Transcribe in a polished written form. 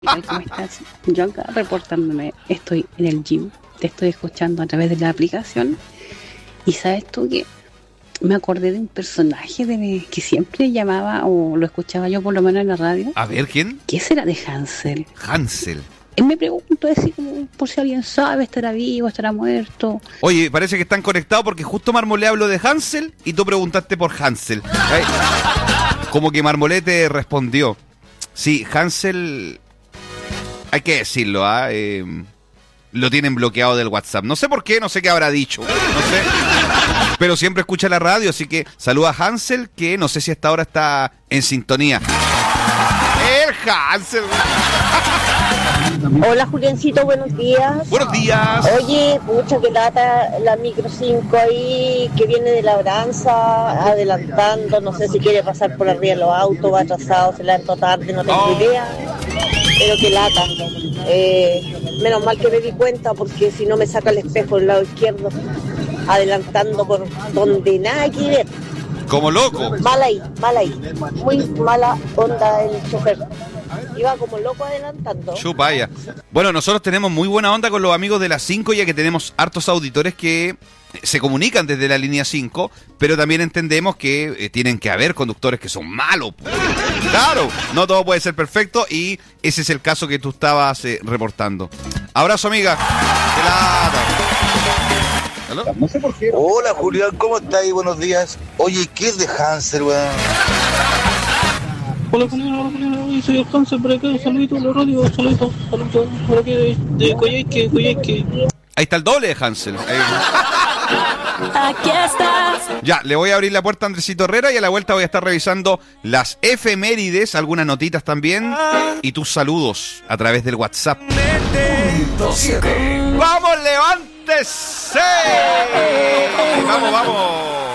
tal? ¿Cómo estás? Yo acá reportándome, estoy en el gym, te estoy escuchando a través de la aplicación y sabes tú que me acordé de un personaje que siempre llamaba o lo escuchaba yo por lo menos en la radio. A ver, ¿quién? ¿Qué será de Hansel? Hansel. Me pregunto así como por si alguien sabe, estará vivo, estará muerto. Oye, parece que están conectados porque justo Marmolé habló de Hansel y tú preguntaste por Hansel. Como que Marmolé te respondió. Sí, Hansel, hay que decirlo, lo tienen bloqueado del WhatsApp. No sé por qué, no sé qué habrá dicho, no sé. Pero siempre escucha la radio, así que saluda a Hansel, que no sé si hasta ahora está en sintonía. El Hansel. Hola Juliancito, buenos días. Buenos días. Oye, pucha que lata la micro 5 ahí, que viene de labranza, adelantando, no sé si quiere pasar por arriba de los autos, va atrasado, se levantó tarde, no tengo idea, pero que lata. Menos mal que me di cuenta porque si no me saca el espejo del lado izquierdo, adelantando por donde nada que ver. Como loco. Mal ahí, muy mala onda el chofer. Iba como loco adelantando. Chupaya. Bueno, nosotros tenemos muy buena onda con los amigos de la 5, ya que tenemos hartos auditores que se comunican desde la línea 5, pero también entendemos que tienen que haber conductores que son malos. Claro, no todo puede ser perfecto y ese es el caso que tú estabas reportando. Abrazo, amiga. Qué lata. ¿Aló? No sé por qué. Hola Julián, ¿cómo estás? Buenos días. Oye, ¿qué es de Hansel, weón? Hola Julián, soy el Hansel por acá, saludito a la radio, saludito, por aquí de Coyhaique. Ahí está el doble de Hansel. Aquí estás. Ya, le voy a abrir la puerta a Andresito Herrera y a la vuelta voy a estar revisando las efemérides, algunas notitas también, y tus saludos a través del WhatsApp. ¡Vamos, levántese! ¡Vamos!